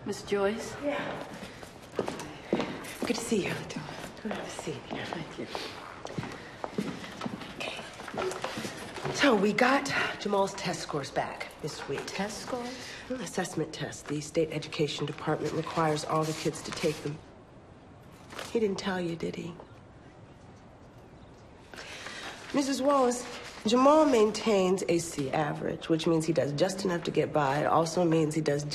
Miss Joyce? Yeah. Good to see you. Come have a seat here. Thank you. Okay. So we got Jamal's test scores back this week. Test scores? Assessment tests. The state education department requires all the kids to take them. He didn't tell you, did he? Mrs. Wallace, Jamal maintains a C average, which means he does just enough to get by. It also means he does